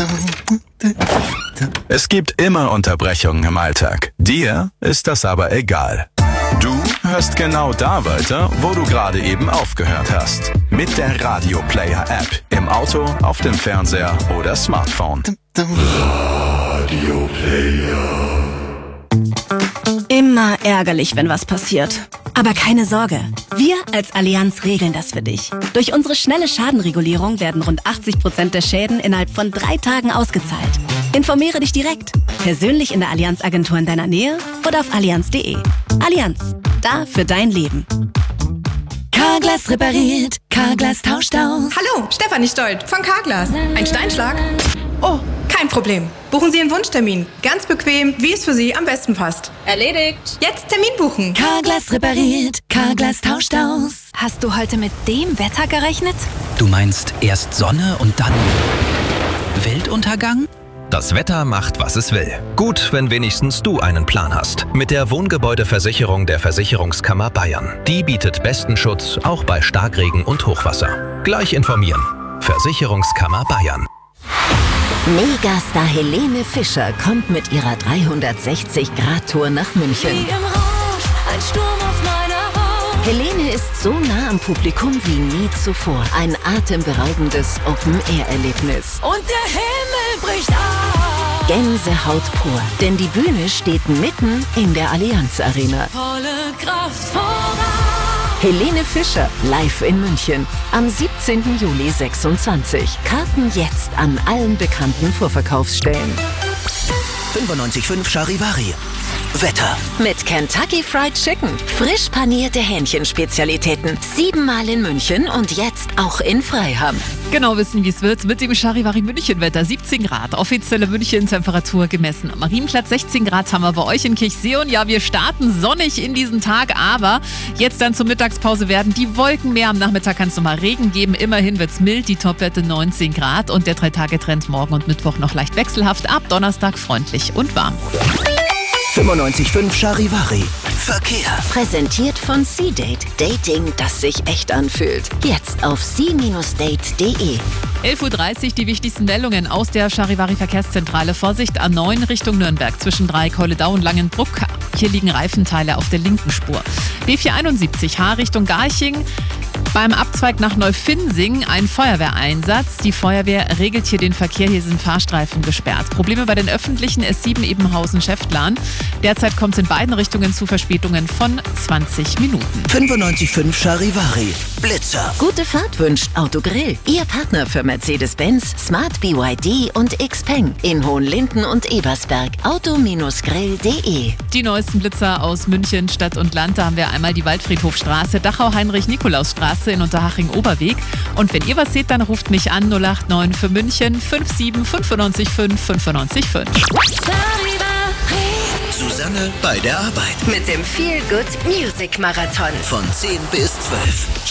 Es gibt immer Unterbrechungen im Alltag. Dir ist das aber egal. Du hörst genau da weiter, wo du gerade eben aufgehört hast. Mit der Radio Player App. Im Auto, auf dem Fernseher oder Smartphone. Radio Player. Immer ärgerlich, wenn was passiert. Aber keine Sorge, wir als Allianz regeln das für dich. Durch unsere schnelle Schadenregulierung werden rund 80% der Schäden innerhalb von 3 Tagen ausgezahlt. Informiere dich direkt, persönlich in der Allianz-Agentur in deiner Nähe oder auf allianz.de. Allianz, da für dein Leben. Carglass repariert, Carglass tauscht aus. Hallo, Stefanie Stolt von Carglass. Ein Steinschlag? Oh, kein Problem. Buchen Sie Ihren Wunschtermin. Ganz bequem, wie es für Sie am besten passt. Erledigt. Jetzt Termin buchen. Carglass repariert, Carglass tauscht aus. Hast du heute mit dem Wetter gerechnet? Du meinst erst Sonne und dann Weltuntergang? Das Wetter macht, was es will. Gut, wenn wenigstens du einen Plan hast. Mit der Wohngebäudeversicherung der Versicherungskammer Bayern. Die bietet besten Schutz, auch bei Starkregen und Hochwasser. Gleich informieren. Versicherungskammer Bayern. Megastar Helene Fischer kommt mit ihrer 360-Grad-Tour nach München. Wie im Rausch, ein Sturm auf meiner Haut. Helene ist so nah am Publikum wie nie zuvor. Ein atemberaubendes Open-Air-Erlebnis. Und der Himmel bricht auf. Gänsehaut pur, denn die Bühne steht mitten in der Allianz Arena. Volle Kraft voran. Helene Fischer, live in München. Am 17. Juli 26. Karten jetzt an allen bekannten Vorverkaufsstellen. 95.5 Charivari. Wetter. Mit Kentucky Fried Chicken. Frisch panierte Hähnchenspezialitäten. 7-mal in München und jetzt auch in Freiham. Genau wissen, wie es wird mit dem Charivari München-Wetter. 17 Grad, offizielle München-Temperatur gemessen. Am Marienplatz 16 Grad haben wir bei euch in Kirchsee. Und ja, wir starten sonnig in diesen Tag, aber jetzt dann zur Mittagspause werden die Wolken mehr. Am Nachmittag kann es nochmal Regen geben. Immerhin wird's mild, die Topwerte 19 Grad. Und der 3-Tage-Trend morgen und Mittwoch noch leicht wechselhaft. Ab Donnerstag freundlich und warm. 95.5 Charivari. Verkehr. Präsentiert von C-Date. Dating, das sich echt anfühlt. Jetzt auf c-date.de. 11.30 Uhr die wichtigsten Meldungen aus der Charivari Verkehrszentrale. Vorsicht A9 Richtung Nürnberg zwischen Dreieck-Holledau und Langenbruck. Hier liegen Reifenteile auf der linken Spur. B471 H Richtung Garching. Beim Abzweig nach Neufinsing ein Feuerwehreinsatz. Die Feuerwehr regelt hier den Verkehr. Hier sind Fahrstreifen gesperrt. Probleme bei den öffentlichen S7 Ebenhausen-Schäftlarn. Derzeit kommt es in beiden Richtungen zu Verspätungen von 20 Minuten. 95.5 Charivari. Blitzer. Gute Fahrt wünscht Autogrill. Ihr Partner für Mercedes-Benz, Smart BYD und Xpeng. In Hohenlinden und Ebersberg. Auto-grill.de. Die neuesten Blitzer aus München, Stadt und Land. Da haben wir einmal die Waldfriedhofstraße, Dachau-Heinrich-Nikolaus-Straße in Unterhaching-Oberweg. Und wenn ihr was seht, dann ruft mich an 089 für München 57 95 5 95 5. Susanne bei der Arbeit. Mit dem Feel Good Music Marathon. Von 10 bis 12.